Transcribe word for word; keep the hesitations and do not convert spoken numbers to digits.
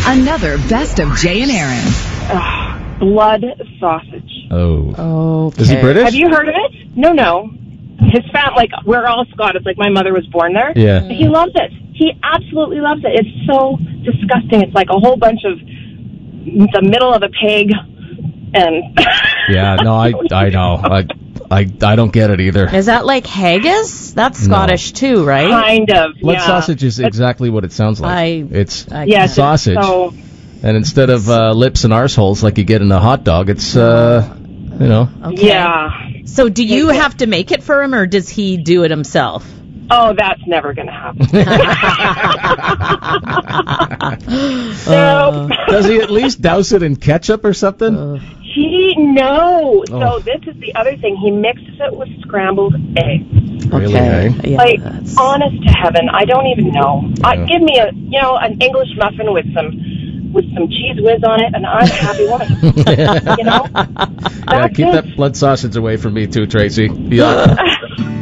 Another Best of Jay and Aaron. Ugh, blood sausage. Oh. Okay. Is he British? Have you heard of it? No, no. His fam, like, we're all Scottish. Like, my mother was born there. Yeah. He loves it. He absolutely loves it. It's so disgusting. It's like a whole bunch of the middle of a pig and... Yeah, no, I I know. I, I, I don't get it either. Is that like haggis? That's Scottish No. too, right? Kind of, Blood yeah. sausage is exactly what it sounds like. I- it's I Yeah, it's sausage. So, And instead of uh, lips and arseholes like you get in a hot dog, it's, uh, you know. Okay. yeah. So do you Yeah. have to make it for him, or does he do it himself? Oh, that's never going to happen. Uh, Nope. Does he at least douse it in ketchup or something? He, no. Oh. So this is the other thing. He mixes it with scrambled eggs. Really, okay. eh? Yeah, Like, that's- honest to heaven, I don't even know. Yeah. Uh, give me a, you know, an English muffin with some, with some cheese whiz on it, and I'm a happy woman. You know? Yeah, That's keep it. that blood sausage away from me too, Tracy. Yeah.